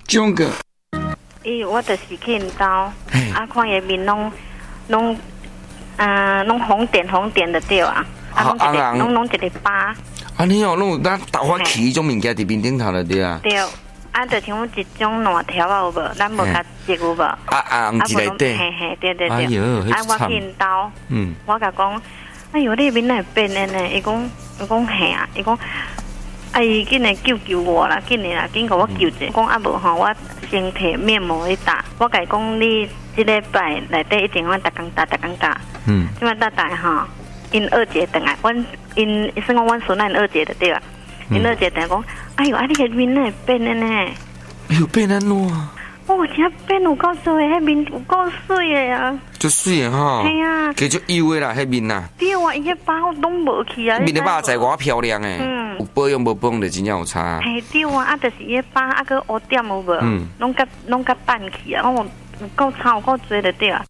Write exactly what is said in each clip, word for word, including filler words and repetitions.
种个。 伊我就是去因兜，啊，看伊面拢拢，呃，拢红点红点的对啊，啊，拢一个拢拢一个疤。 啊，你哦，拢有咱豆花起迄种物件伫面顶头了对啊。 对，啊，就像一种烂条啊，有无？咱无甲食有无？啊啊，唔伫内底。 嘿嘿，对对对。 哎呦， 啊，我去因兜， 嗯， 我甲讲，哎呦，你面哪会变的呢？伊讲，伊讲嘿啊，伊讲。啊！伊紧来救救我啦！紧来啦，紧甲我救者。讲啊无吼，我先摕面膜去打。我甲伊讲，你即礼拜内底一定要逐工打，逐工打。嗯。即摆打打吼，因二姐等来，阮因算讲阮孙仔因二姐的对啊。因二姐等来讲，哎呦，啊你个面哪会变的呢？ 哎呦，变安怎啊？ 哦，真变有够水，迄面有够水的啊！ 就水的吼。 系啊。 加足油的啦，迄面呐。 对啊，伊迄包拢无去啊。 面的肉在偌漂亮诶。嗯。有保养无保养就真正有差。 嘿对啊，啊，就是伊包啊个乌点有无？嗯。拢甲拢甲拌去啊，我有够差，有够多的对啊。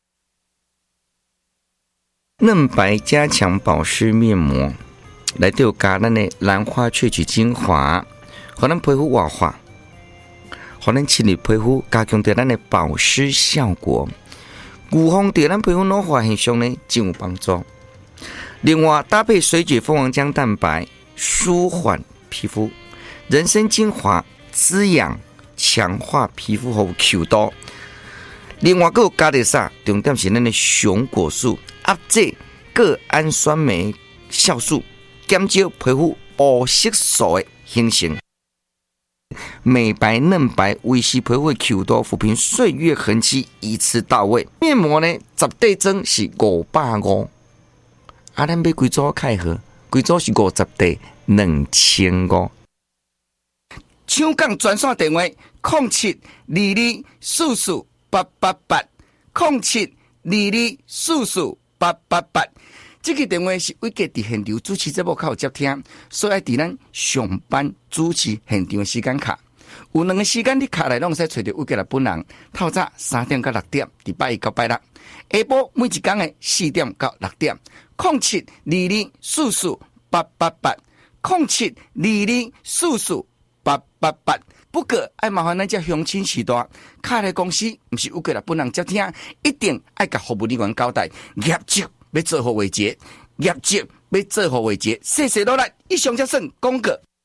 嫩白加强保湿面膜，内底有加咱的兰花萃取精华，互咱皮肤活化。互咱亲密皮肤加强对咱的保湿效果，预防对咱皮肤老化现象呢，真有帮助。另外搭配水解蜂王浆蛋白，舒缓皮肤；人参精华滋养强化皮肤和 Q 度。另外，还有加点啥？重点是咱的熊果素压制各氨酸酶酵素，减少皮肤黑色素的形成。美白嫩白，维系皮肤的 Q 度，抚平岁月痕迹，一次到位。面膜呢，十块装是五百五，啊，咱买几组开盒，几组是五十块，两千五。抢讲专线电话：零七二二四四八八八，零七二二四四八八八。这个电话是伟杰伫现场主持节目较有接听，所以爱伫咱上班主持现场的时间卡。有两个时间你卡来拢使找到伟杰的本人。透早三点到六点，伫拜一到拜六；下晡每一天的四点到六点。零七二二四四八八八，零七二二四四八八八。不过爱麻烦咱只乡亲时代，卡来公司毋是伟杰的本人接听，一定爱甲服务人员交代业绩。要做好为节，业绩要做好为节，谢谢努力。以上则算广告。